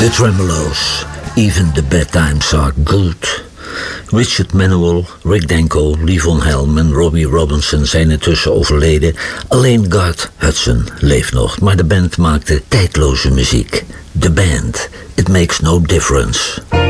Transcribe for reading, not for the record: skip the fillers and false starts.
The Tremolos, Even the Bad Times Are Good. Richard Manuel, Rick Danko, Levon Helm en Robbie Robinson zijn intussen overleden. Alleen Garth Hudson leeft nog, maar de band maakte tijdloze muziek. The Band, It Makes No Difference.